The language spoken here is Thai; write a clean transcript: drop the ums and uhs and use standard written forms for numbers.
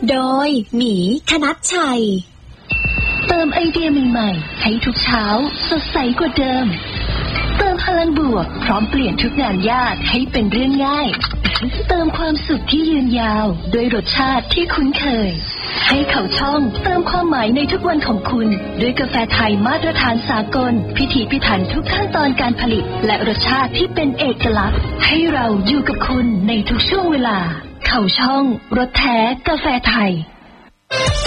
โดยหมีธนัชชัยเติมไอเดียใหม่ๆให้ทุกเช้าสดใสกว่าเดิมเติมพลังบวกพร้อมเปลี่ยนทุกงานยากให้เป็นเรื่องง่ายเติมความสุขที่ยืนยาวด้วยรสชาติที่คุ้นเคยให้เขาช่องเติมความหมายในทุกวันของคุณด้วยกาแฟไทยมาตรฐานสากลพิถีพิถันทุกขั้นตอนการผลิตและรสชาติที่เป็นเอกลักษณ์ให้เราอยู่กับคุณในทุกช่วงเวลาเขาช่องรสแท้กาแฟไทย